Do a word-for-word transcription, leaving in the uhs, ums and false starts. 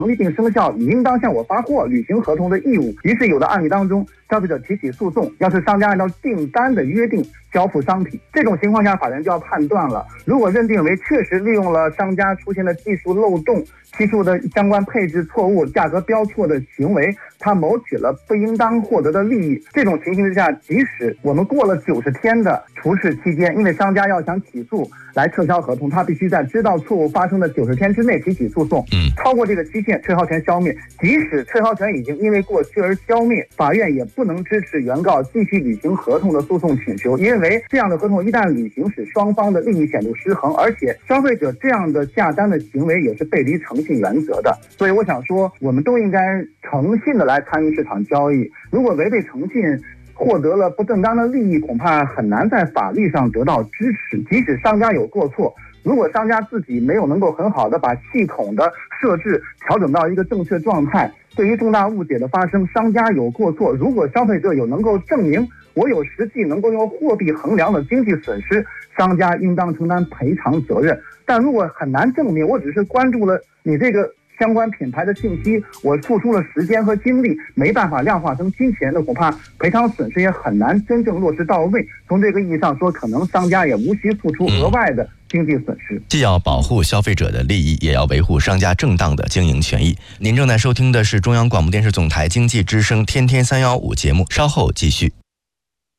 成立并生效，你应当向我发货，履行合同的义务。于是有的案例当中，消费者提起诉讼，要是商家按照订单的约定交付商品，这种情况下法院就要判断了，如果认定为确实利用了商家出现的技术漏洞、技术的相关配置错误、价格标错的行为，他谋取了不应当获得的利益，这种情形之下，即使我们过了九十天的除斥期间，因为商家要想起诉来撤销合同，他必须在知道错误发生的九十天之内提起诉讼， 嗯， 超过这个期限，撤销权消灭。即使撤销权已经因为过期而消灭，法院也不能支持原告继续履行合同的诉讼请求，因为这样的合同一旦履行，使双方的利益显著失衡，而且消费者这样的下单的行为也是背离诚信原则的。所以我想说，我们都应该诚信的来参与市场交易，如果违背诚信获得了不正当的利益，恐怕很难在法律上得到支持。即使商家有过错，如果商家自己没有能够很好的把系统的设置调整到一个正确状态，对于重大误解的发生，商家有过错，如果消费者有能够证明我有实际能够用货币衡量的经济损失，商家应当承担赔偿责任。但如果很难证明，我只是关注了你这个相关品牌的信息，我付出了时间和精力，没办法量化成金钱的，恐怕赔偿损失也很难真正落实到位。从这个意义上说，可能商家也无需付出额外的经济损失。 既要保护消费者的利益，也要维护商家正当的经营权益。您正在收听的是中央广播电视总台经济之声天天三一五节目，稍后继续。